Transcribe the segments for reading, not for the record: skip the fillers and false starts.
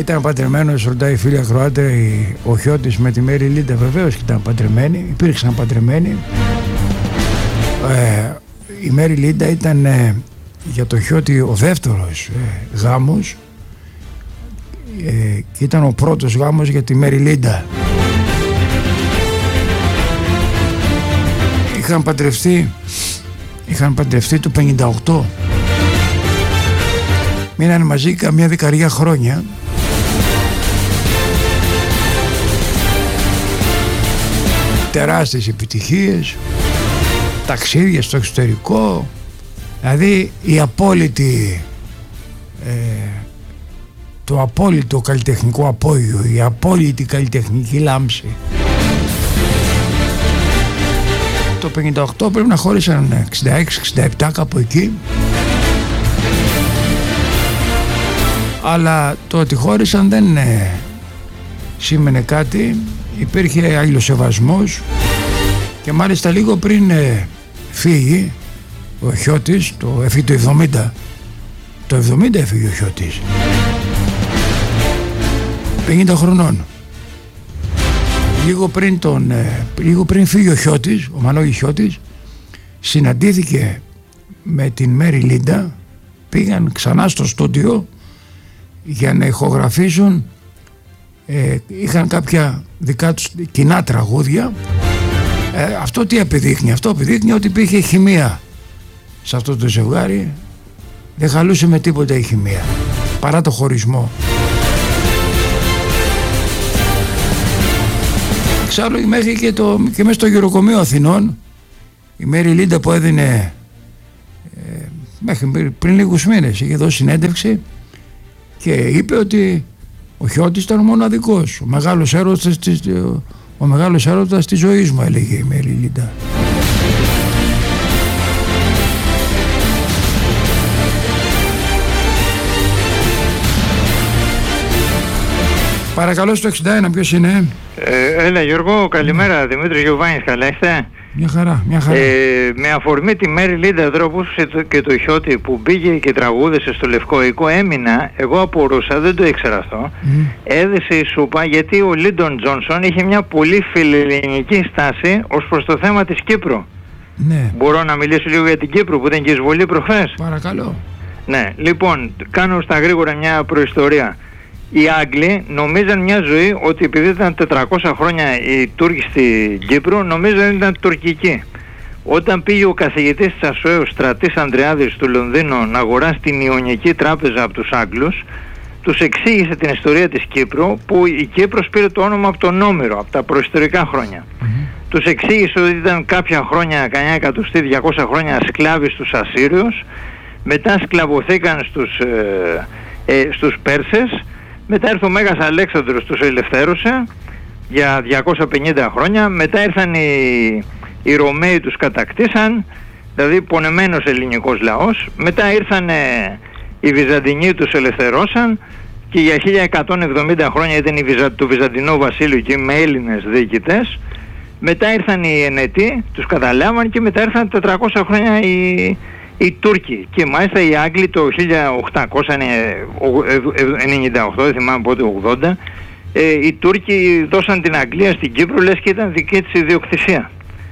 Ήταν παντρεμένος, ρωτάει η φίλη ακροάτρια, ο Χιώτης με τη Μέρη Λίντα. Βεβαίως και ήταν παντρεμένοι, υπήρξαν παντρεμένοι. Η Μέρη Λίντα ήταν για το Χιώτη ο δεύτερος γάμος και ήταν ο πρώτος γάμος για τη Μέρη Λίντα. Είχαν παντρευτεί το 58. Μείναν μαζί καμιά δεκαριά χρόνια. Τεράστιες επιτυχίες, ταξίδια στο εξωτερικό, δηλαδή η απόλυτη το απόλυτο καλλιτεχνικό απόγειο, η απόλυτη καλλιτεχνική λάμψη. Το 58 πρέπει να χώρισαν 66-67 κάπου εκεί, αλλά το ότι χώρισαν δεν σήμαινε κάτι. Υπήρχε αλληλοσεβασμός και μάλιστα λίγο πριν φύγει ο Χιώτης, έφυγε το 70. Το 70 έφυγε ο Χιώτης, 50 χρονών. Λίγο πριν φύγει ο Χιώτης, ο Μανώλης Χιώτης, συναντήθηκε με την Μέρη Λίντα, πήγαν ξανά στο στούντιο για να ηχογραφήσουν. Είχαν κάποια δικά τους κοινά τραγούδια. Αυτό τι επιδείχνει? Αυτό επιδείχνει ότι υπήρχε χημεία σε αυτό το ζευγάρι. Δεν χαλούσε με τίποτα η χημεία παρά το χωρισμό. Εξάλλου μέχρι και μέσα στο γεροκομείο Αθηνών η Μέρη Λίντα που έδινε μέχρι πριν λίγους μήνες είχε δώσει συνέντευξη και είπε ότι ο Χιώτης ήταν ο μοναδικός, ο μεγάλος έρωτας της ζωής μου, έλεγε η Μέρη Λίντα. Παρακαλώ, στο 61 ποιος είναι? Έλα Γιώργο, καλημέρα. Δημήτρη Γιωβάνης, καλά είστε? Μια χαρά. Με αφορμή τη Μέρη Λίντα Δρόπους και το Χιώτη που πήγε και τραγούδησε στο Λευκό Οίκο, έμεινα, εγώ απορούσα, δεν το ήξερα αυτό, έδεσε η σούπα γιατί ο Λίντον Τζόνσον είχε μια πολύ φιλελληνική στάση ως προς το θέμα της Κύπρου. Ναι. Μπορώ να μιλήσω λίγο για την Κύπρο που ήταν και εισβολή προχθές? Παρακαλώ. Ναι, λοιπόν, κάνω στα γρήγορα μια προϊστορία. Οι Άγγλοι νομίζαν μια ζωή ότι επειδή ήταν 400 χρόνια οι Τούρκοι στην Κύπρο, νομίζαν ότι ήταν τουρκικοί. Όταν πήγε ο καθηγητής της ΑΣΟΕΟ Στρατής Ανδρεάδης του Λονδίνου να αγοράσει την Ιωνική Τράπεζα από τους Άγγλους, τους εξήγησε την ιστορία της Κύπρου, που η Κύπρος πήρε το όνομα από τον Όμηρο, από τα προϊστορικά χρόνια. Τους εξήγησε ότι ήταν κάποια χρόνια, κανένα 100-200 χρόνια σκλάβοι στους Ασσύριους, μετά σκλαβωθήκαν στους Πέρσες. Μετά ήρθε ο Μέγας Αλέξανδρος, τους ελευθέρωσε για 250 χρόνια. Μετά ήρθαν οι Ρωμαίοι, τους κατακτήσαν, δηλαδή πονεμένος ελληνικός λαός. Μετά ήρθαν οι Βυζαντινοί, τους ελευθερώσαν και για 1170 χρόνια ήταν το Βυζαντινό Βασίλειο και με Έλληνες διοικητές. Μετά ήρθαν οι Ενετοί, τους καταλάβαν και μετά ήρθαν 400 χρόνια οι Τούρκοι και μάλιστα οι Άγγλοι το 1898, δεν θυμάμαι πότε, 80, οι Τούρκοι δώσαν την Αγγλία στην Κύπρο λες και ήταν δική της ιδιοκτησία.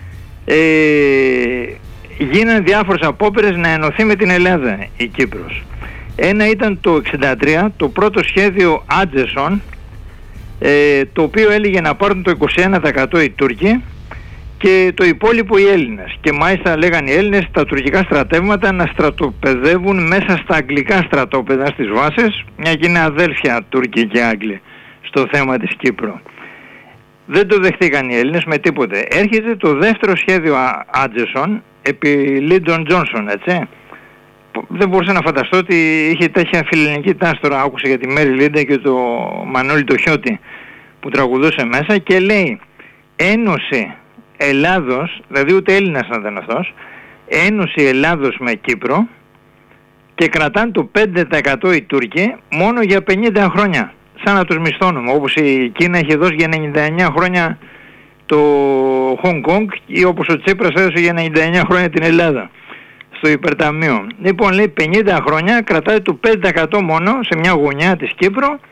Γίνανε διάφορες απόπειρες να ενωθεί με την Ελλάδα η Κύπρος. Ένα ήταν το 1963 το πρώτο σχέδιο Άντζεσον, το οποίο έλεγε να πάρουν το 21% οι Τούρκοι και το υπόλοιπο οι Έλληνες. Και μάλιστα λέγαν οι Έλληνες τα τουρκικά στρατεύματα να στρατοπεδεύουν μέσα στα αγγλικά στρατόπεδα στις βάσεις, μια και είναι αδέλφια Τούρκοι και Άγγλοι στο θέμα της Κύπρου. Δεν το δεχτήκαν οι Έλληνες με τίποτε. Έρχεται το δεύτερο σχέδιο Άντζεσον επί Λίντον Τζόνσον, έτσι. Δεν μπορούσα να φανταστώ ότι είχε τέτοια φιλελληνική τάση. Τώρα άκουσα για τη Μέρη Λίντα και το Μανώλη το Χιώτη που τραγουδούσε μέσα και λέει Ένωση Ελλάδος, δηλαδή ούτε Έλληνας να ήταν αυτός, Ένωση Ελλάδος με Κύπρο, και κρατάνε το 5% οι Τούρκοι μόνο για 50 χρόνια, σαν να τους μισθώνουμε, όπως η Κίνα είχε δώσει για 99 χρόνια το Χονγκ Κονγκ ή όπως ο Τσίπρας έδωσε για 99 χρόνια την Ελλάδα στο υπερταμείο. Λοιπόν, λέει 50 χρόνια κρατάει το 5% μόνο σε μια γωνιά της Κύπρου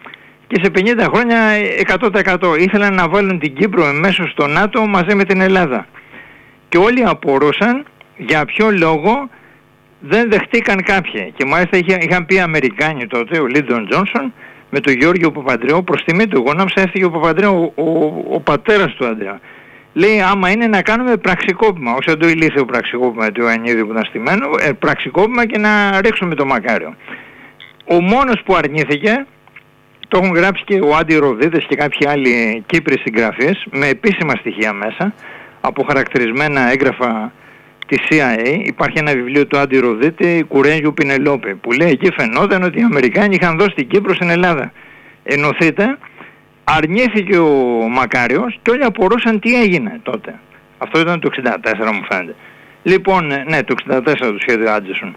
και σε 50 χρόνια 100%. Ήθελαν να βάλουν την Κύπρο εμέσως στο ΝΑΤΟ μαζί με την Ελλάδα. Και όλοι απορούσαν για ποιο λόγο δεν δεχτήκαν κάποιοι. Και μάλιστα είχαν πει οι Αμερικάνοι τότε, ο Λίντον Τζόνσον, με τον Γιώργιο Παπαντρέου, προς τιμή του. Εγώ νόμιζα έφυγε ο Παπαντρέου, ο πατέρας του Αντρέα. Λέει, άμα είναι να κάνουμε πραξικόπημα, όχι σαν το ηλίθιο πραξικόπημα του Ιωαννίδη που ήταν στημένο, πραξικόπημα και να ρίξουμε το Μακάριο. Ο μόνος που αρνήθηκε, το έχουν γράψει και ο Άντι Ροδίτης και κάποιοι άλλοι Κύπροι συγγραφείς, με επίσημα στοιχεία μέσα, από χαρακτηρισμένα έγγραφα της CIA. Υπάρχει ένα βιβλίο του Άντι Ροδίτη, Κουρέγιου Πινελόπη, που λέει εκεί φαινόταν ότι οι Αμερικάνοι είχαν δώσει την Κύπρο στην Ελλάδα. Ενωθείτε. Αρνήθηκε ο Μακάριος και όλοι απορούσαν τι έγινε τότε. Αυτό ήταν το 64 μου φαίνεται. Λοιπόν, ναι, το 64 το σχέδιο Άντζεσον.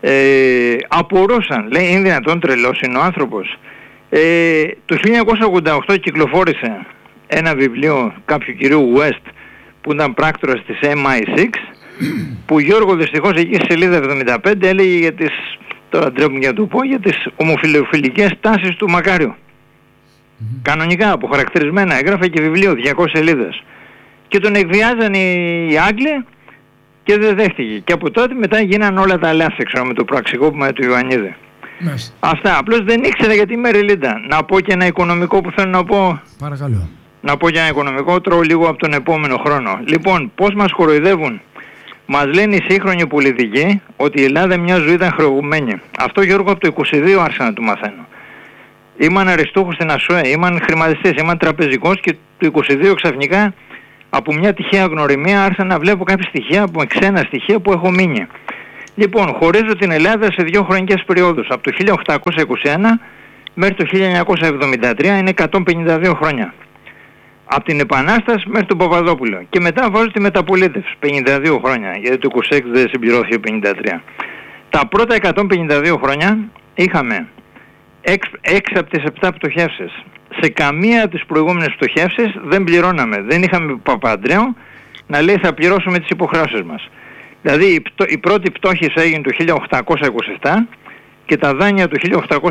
Απορούσαν, λέει, είναι δυνατόν τρελός είναι ο άνθρωπος. Το 1988 κυκλοφόρησε ένα βιβλίο κάποιου κυρίου West που ήταν πράκτορας της MI6, που Γιώργο δυστυχώς εκεί στη σελίδα 75 έλεγε για τις, τώρα ντρέπομαι για να το πω, για τις ομοφιλοφιλικές τάσεις του Μακάριου. Κανονικά, αποχαρακτηρισμένα, έγραφε και βιβλίο 200 σελίδες. Και τον εκβιάζαν οι Άγγλοι και δεν δέχτηκε. Και από τότε μετά γίνανε όλα τα λάθη, ξέρω, με το πραξικόπημα του Ιωαννίδη. Αυτά, απλώς δεν ήξερα γιατί είμαι Ρελίντα. Να πω και ένα οικονομικό που θέλω να πω. Παρακαλώ. Να πω και ένα οικονομικό, τρώω λίγο από τον επόμενο χρόνο. Λοιπόν, πώς μας κοροϊδεύουν. Μας λένε οι σύγχρονοι πολιτικοί ότι η Ελλάδα μια ζωή ήταν χρεωμένη. Αυτό, Γιώργο, από το 22 άρχισα να του μαθαίνω. Ήμουν αριστούχος στην ΑΣΟΕ, ήμουν χρηματιστής, ήμουν τραπεζικός και το 22 ξαφνικά από μια τυχαία γνωριμία άρχισα να βλέπω κάποια στοιχεία, ξένα στοιχεία που έχω μείνει. Λοιπόν, χωρίζω την Ελλάδα σε δύο χρονικές περιόδους. Από το 1821 μέχρι το 1973 είναι 152 χρόνια. Από την Επανάσταση μέχρι τον Παπαδόπουλο. Και μετά βάζω τη μεταπολίτευση, 52 χρόνια, γιατί το 26 δεν συμπληρώθηκε 53. Τα πρώτα 152 χρόνια είχαμε 6 από τις 7 πτωχεύσεις. Σε καμία από τις προηγούμενες πτωχεύσεις δεν πληρώναμε. Δεν είχαμε Παπαντρέου να λέει θα πληρώσουμε τις υποχρεώσεις μας. Δηλαδή η πρώτη πτώχευση έγινε το 1827 και τα δάνεια του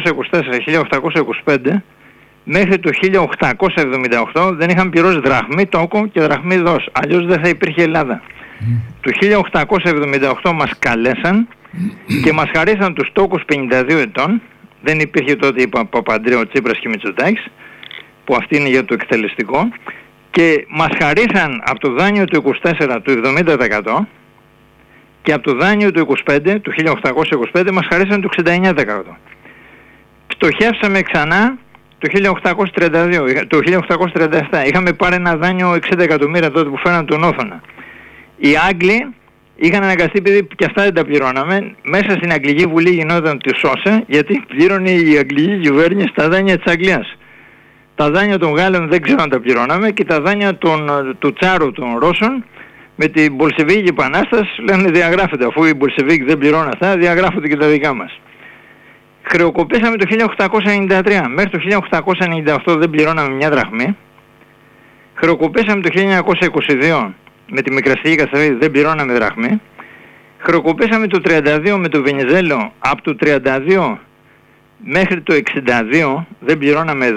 1824-1825 μέχρι το 1878 δεν είχαν πληρώσει δραχμή τόκο και δραχμή δός. Αλλιώς δεν θα υπήρχε Ελλάδα. Το 1878 μας καλέσαν και μας χαρίσαν τους τόκους 52 ετών. Δεν υπήρχε τότε, είπα, Παπαντρέου, Τσίπρας και Μητσοτάκης, που αυτή είναι για το εκτελεστικό, και μας χαρίσαν από το δάνειο του 24 το 70% και από το δάνειο του 25, του 1825 μας χαρίσαν το 69%. Πτωχεύσαμε ξανά το 1832, το 1837. Είχαμε πάρει ένα δάνειο 60 εκατομμύρια τότε που φέραν τον Όθωνα. Οι Άγγλοι είχαν αναγκαστεί, επειδή και αυτά δεν τα πληρώναμε, μέσα στην Αγγλική Βουλή γινόταν τη σώσε, γιατί πλήρωνε η Αγγλική κυβέρνηση τα δάνεια της Αγγλίας. Τα δάνεια των Γάλλων δεν ξέρω αν τα πληρώναμε και τα δάνεια του Τσάρου των Ρώσων με την Μπολσεβίκη Επανάσταση λένε διαγράφεται. Αφού οι Μπολσεβίκοι δεν πληρώνουν αυτά, διαγράφονται και τα δικά μας. Χρεοκοπήσαμε το 1893. Μέχρι το 1898 δεν πληρώναμε μια δραχμή. Χρεοκοπήσαμε το 1922 με τη Μικραστική Καταστροφή, δεν πληρώναμε δραχμή. Χρεοκοπήσαμε το 32 με το Βενιζέλο, από το 32 μέχρι το 62 δεν πληρώναμε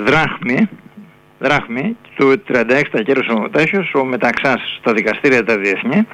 δράχμη. Το 36 τα κέρδισε ο Τάσιος, ο Μεταξάς στα δικαστήρια τα διεθνή.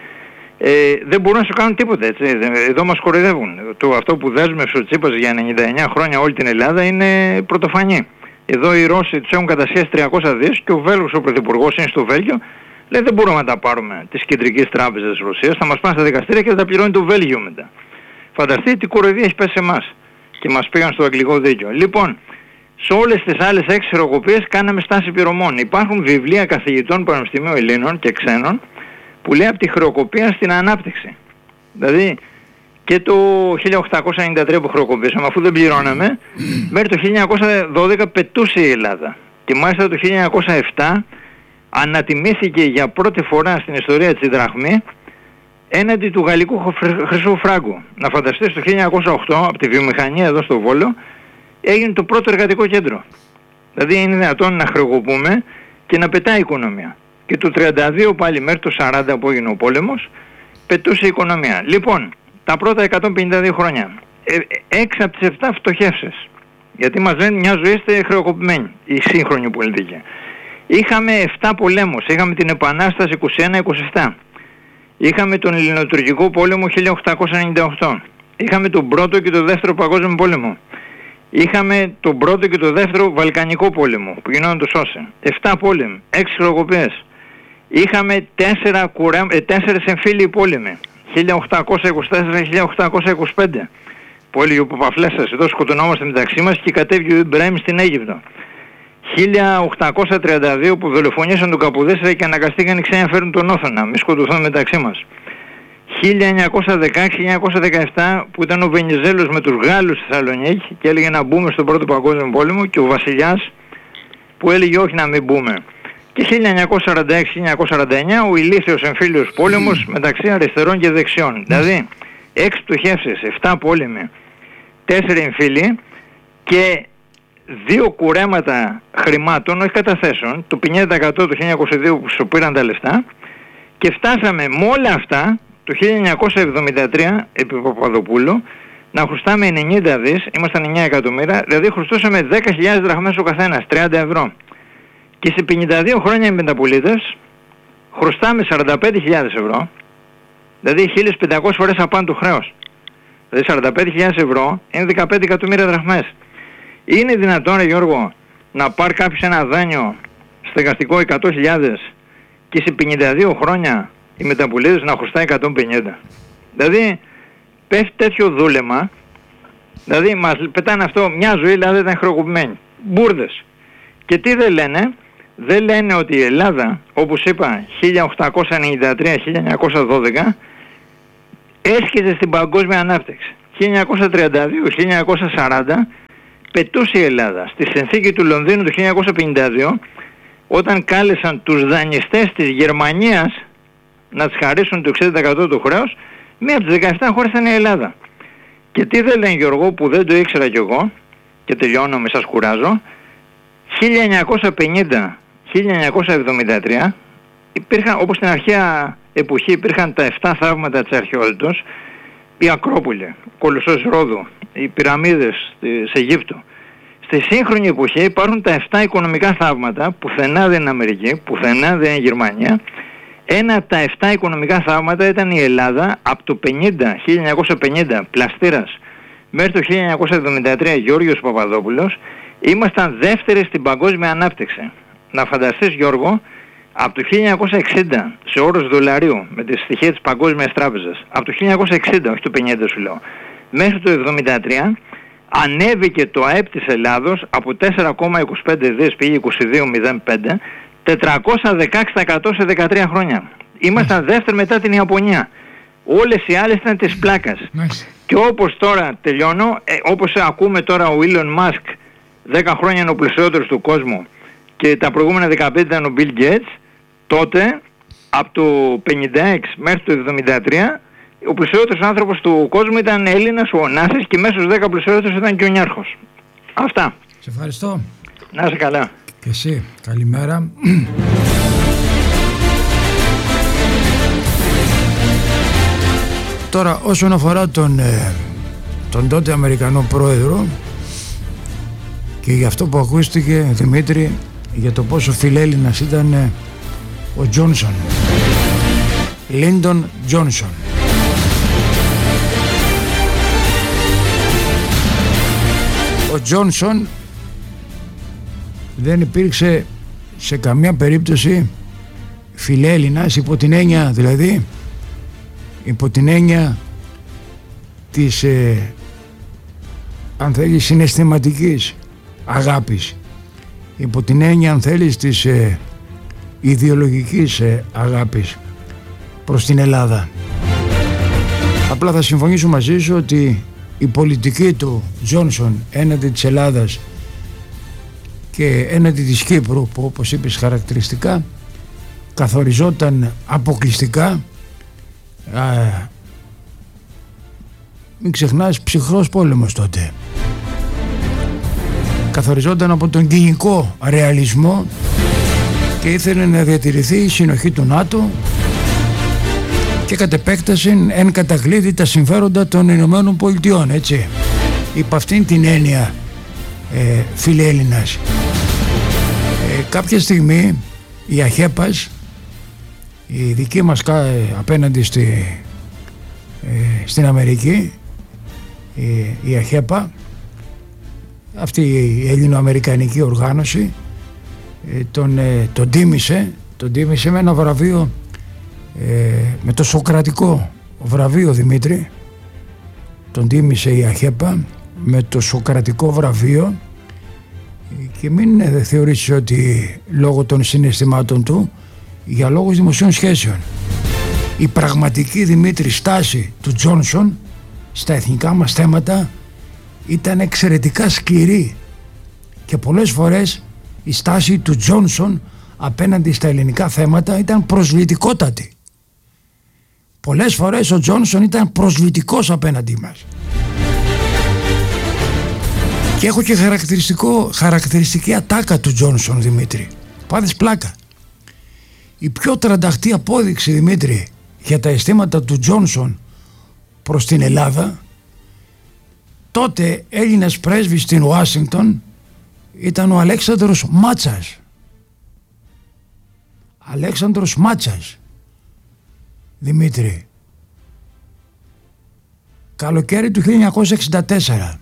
Δεν μπορούν να σου κάνουν τίποτα, έτσι. Εδώ μας κοροϊδεύουν. Αυτό που δέσμευσε ο Τσίπας για 99 χρόνια όλη την Ελλάδα είναι πρωτοφανή. Εδώ οι Ρώσοι τους έχουν κατασχέσει 300 δις και ο Βέλγος ο Πρωθυπουργός είναι στο Βέλγιο. Λέει δεν μπορούμε να τα πάρουμε της Κεντρικής Τράπεζας της Ρωσίας, θα μας πάνε στα δικαστήρια και θα τα πληρώνει το Βέλγιο μετά. Φανταστείτε τι κοροϊδία έχει πέσει σε εμάς. Και μας πήγαν στο αγγλικό δίκαιο. Λοιπόν, σε όλες τις άλλες 6 χρεοκοπίες κάναμε στάση πληρωμών. Υπάρχουν βιβλία καθηγητών Πανεπιστημίου Ελλήνων και ξένων που λέει από τη χρεοκοπία στην ανάπτυξη. Δηλαδή και το 1893 που χρεοκοπήσαμε, αφού δεν πληρώναμε, μέχρι το 1912 πετούσε η Ελλάδα. Και μάλιστα το 1907 ανατιμήθηκε για πρώτη φορά στην ιστορία της δραχμή έναντι του γαλλικού χρυσού φράγκου. Να φανταστείς, το 1908 από τη βιομηχανία εδώ στο Βόλο έγινε το πρώτο εργατικό κέντρο. Δηλαδή είναι δυνατόν να χρεοκοπούμε και να πετάει η οικονομία. Και το 32 πάλι μέχρι το 40 που έγινε ο πόλεμος πετούσε η οικονομία. Λοιπόν, τα πρώτα 152 χρόνια 6 από τις 7 φτωχεύσεις. Γιατί μας λένε μια ζωή είστε χρεοκοπημένοι, η σύγχρονη πολιτική. Είχαμε 7 πολέμους, είχαμε την Επανάσταση 21-27. Είχαμε τον Ελληνοτουρκικό πόλεμο 1898. Είχαμε τον πρώτο και τον δεύτερο παγκόσμιο πόλεμο. Είχαμε τον πρώτο και τον δεύτερο Βαλκανικό πόλεμο που γινόταν το Σόσε. 7 πόλεμοι, 6 χρεοκοπίες. Είχαμε 4 εμφύλιοι πόλεμοι. 1824-1825. Που έλεγε ο Παπαφλέσσας, εδώ σκοτωνόμαστε μεταξύ μας, και κατέβηκε ο Ιμπραήμ στην Αίγυπτο. 1832 που δολοφονήσαν τον Καπουδέσσερα και αναγκαστήκαν οι ξένοι να φέρουν τον Όθωνα, μη σκοτωθούν μεταξύ μας. 1916-1917 που ήταν ο Βενιζέλος με τους Γάλλους στη Θεσσαλονίκη και έλεγε να μπούμε στον Πρώτο Παγκόσμιο Πόλεμο, και ο Βασιλιάς που έλεγε όχι να μην μπούμε. Και 1946-1949 ο ηλίθιος εμφύλιος πόλεμος μεταξύ αριστερών και δεξιών. Δηλαδή 6 πτωχεύσεις, 7 πόλεμοι, 4 εμφύλοι και 2 κουρέματα χρημάτων, όχι καταθέσεων, το 50% το 1922 που σου πήραν τα λεφτά, και φτάσαμε με όλα αυτά το 1973 επί Παπαδοπούλου να χρωστάμε 90 δις, ήμασταν 9 εκατομμύρια, δηλαδή χρωστούσαμε 10.000 δραχμές ο καθένας, 30 ευρώ. Και σε 52 χρόνια οι μεταπολίτες χρωστάμε 45.000 ευρώ, δηλαδή 1.500 φορές απάνω το χρέος. Δηλαδή 45.000 ευρώ είναι 15 εκατομμύρια δραχμές. Είναι δυνατόν, ρε Γιώργο, να πάρει κάποιος ένα δάνειο στεγαστικό 100.000 και σε 52 χρόνια οι μεταπολίτες να χρωστάει 150? Δηλαδή πέφτει τέτοιο δούλεμα, δηλαδή μας πετάνε αυτό, μια ζωή δηλαδή ήταν χρεοκοπημένη. Μπούρδες. Και τι δεν λένε? Δεν λένε ότι η Ελλάδα, όπως είπα, 1893-1912 έσκησε στην παγκόσμια ανάπτυξη. 1932-1940 πετούσε η Ελλάδα. Στη συνθήκη του Λονδίνου του 1952, όταν κάλεσαν τους δανειστές της Γερμανίας να τις χαρίσουν το 60% του χρέους, μία από τις 17 χώρες ήταν η Ελλάδα. Και τι δεν λένε, Γιώργο, που δεν το ήξερα κι εγώ, και τελειώνω, μη σας κουράζω, 1950-1973 υπήρχαν, όπως στην αρχαία εποχή υπήρχαν τα 7 θαύματα της αρχαιότητος, η Ακρόπολη, ο Κολοσσός Ρόδου, οι πυραμίδες της Αιγύπτου. Στη σύγχρονη εποχή υπάρχουν τα 7 οικονομικά θαύματα, πουθενά δεν είναι Αμερική, πουθενά δεν είναι Γερμανία. Ένα από τα 7 οικονομικά θαύματα ήταν η Ελλάδα από το 1950 Πλαστήρας μέχρι το 1973 Γιώργος Παπαδόπουλος. Ήμασταν δεύτεροι στην παγκόσμια ανάπτυξη. Να φανταστείς, Γιώργο, από το 1960 σε όρος δολαρίου με τη στοιχεία της Παγκόσμιας Τράπεζας, από το 1960, όχι το 50 σου λέω, μέχρι το 1973 ανέβηκε το ΑΕΠ της Ελλάδος από 4,25 δις πήγε 22,05, 416% σε 13 χρόνια. Ήμασταν δεύτεροι μετά την Ιαπωνία. Όλες οι άλλες ήταν της πλάκας. Και όπως τώρα τελειώνω, όπως ακούμε τώρα ο Elon Musk 10 χρόνια είναι ο πλουσιότερος του κόσμου και τα προηγούμενα 15 ήταν ο Bill Gates, τότε από το 56 μέχρι το 73 ο πλουσιότερος άνθρωπος του κόσμου ήταν Έλληνας, ο Ωνάσης, και μέσα στους 10 πλουσιότερους ήταν και ο Νιάρχος. Αυτά. Σε ευχαριστώ. Να είσαι καλά. Και εσύ. Καλημέρα. Τώρα όσον αφορά τον τότε Αμερικανό πρόεδρο και για αυτό που ακούστηκε, Δημήτρη, για το πόσο φιλέλληνας ήταν ο Τζόνσον, Λίντον Τζόνσον. Ο Τζόνσον δεν υπήρξε σε καμία περίπτωση φιλέλληνας, υπό την έννοια δηλαδή, υπό την έννοια της αν θέλεις συναισθηματικής αγάπης, υπό την έννοια αν θέλεις της ιδεολογικής αγάπης προς την Ελλάδα. Απλά θα συμφωνήσω μαζί σου ότι η πολιτική του Τζόνσον έναντι της Ελλάδας και έναντι της Κύπρου, που όπως είπες χαρακτηριστικά καθοριζόταν αποκλειστικά, μην ξεχνάς, ψυχρός πόλεμος τότε, καθοριζόταν από τον κοινικό ρεαλισμό και ήθελε να διατηρηθεί η συνοχή του ΝΑΤΟ και κατ' επέκταση εν κατακλείδη τα συμφέροντα των Ηνωμένων Πολιτειών, έτσι. Υπ' αυτήν την έννοια φίλε Έλληνας. Κάποια στιγμή η ΑΧΕΠΑΣ, η δική μας απέναντι στην Αμερική, η ΑΧΕΠΑ, αυτή η ελληνοαμερικανική οργάνωση, τον τίμησε με ένα βραβείο, με το Σοκρατικό βραβείο, Δημήτρη. Τον τίμησε η ΑΧΕΠΑ με το Σοκρατικό βραβείο, και μην θεωρήσεις ότι λόγω των συναισθημάτων του, για λόγους δημοσίων σχέσεων. Η πραγματική, Δημήτρη, στάση του Τζόνσον στα εθνικά μας θέματα ήταν εξαιρετικά σκληρή, και πολλές φορές η στάση του Τζόνσον απέναντι στα ελληνικά θέματα ήταν προσβλητικότατη. Πολλές φορές ο Τζόνσον ήταν προσβλητικός απέναντί μας. Και έχω και χαρακτηριστική ατάκα του Τζόνσον, Δημήτρη. Πάθεις πλάκα. Η πιο τρανταχτή απόδειξη, Δημήτρη, για τα αισθήματα του Τζόνσον προς την Ελλάδα, τότε Έλληνας πρέσβης στην Ουάσιγκτον ήταν ο Αλέξανδρος Μάτσας. Αλέξανδρος Μάτσας, Δημήτρη. Καλοκαίρι του 1964.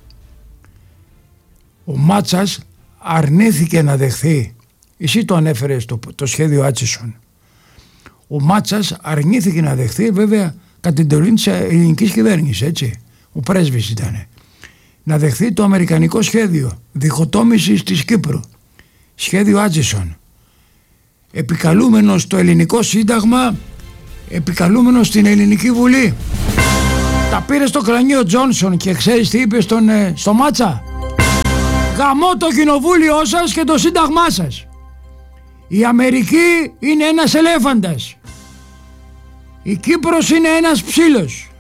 Ο Μάτσας αρνήθηκε να δεχθεί, εσύ το ανέφερες το σχέδιο Άτσισον. Ο Μάτσας αρνήθηκε να δεχθεί, βέβαια κατά την εντολή της ελληνικής κυβέρνησης, έτσι, ο πρέσβης ήταν, να δεχθεί το αμερικανικό σχέδιο διχοτόμησης της Κύπρου, σχέδιο Άτσισον, επικαλούμενο στο ελληνικό σύνταγμα, επικαλούμενο στην ελληνική βουλή. Τα πήρε στο κρανίο Τζόνσον και ξέρεις τι είπε στο Μάτσα? Γαμώ το κοινοβούλιο σας και το σύνταγμά σας. Η Αμερική είναι ένας ελέφαντας. Η Κύπρος είναι ένας ψήλος.